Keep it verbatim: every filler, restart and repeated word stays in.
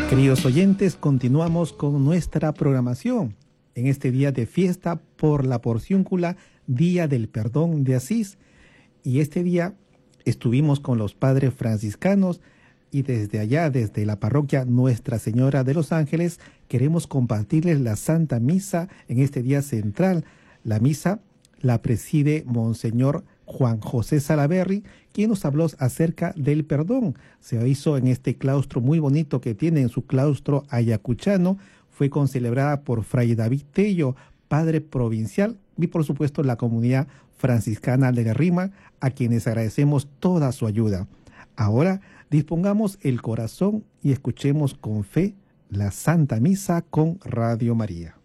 Queridos oyentes, continuamos con nuestra programación en este día de fiesta por la Porciúncula, Día del Perdón de Asís. Y este día estuvimos con los padres franciscanos y desde allá, desde la parroquia Nuestra Señora de los Ángeles, queremos compartirles la Santa Misa en este día central. La misa la preside Monseñor Juan José Salaverry, quien nos habló acerca del perdón. Se hizo en este claustro muy bonito que tiene en su claustro ayacuchano. Fue concelebrada por Fray David Tello, padre provincial, y por supuesto la comunidad franciscana de Guerrima, a quienes agradecemos toda su ayuda. Ahora dispongamos el corazón y escuchemos con fe la Santa Misa con Radio María.